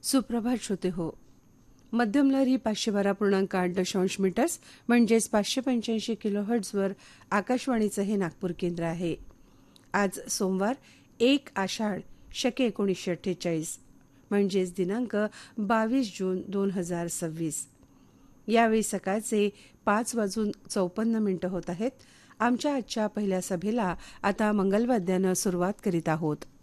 सुप्रभात श्रोते हो. मध्यम लहरी 512.8 मीटर्स म्हणजेच 585 किलोहर्ट्झवर आकाशवाणीचं हे नागपूर केंद्र आहे. आज सोमवार 1 आषाढ शके 1948 म्हणजेच दिनांक 22 जून 2026. यावेळी सकाळचे 5:54 होत आहेत. आमच्या आजच्या पहिल्या सभेला आता मंगलवाद्यानं सुरुवात करीत आहोत.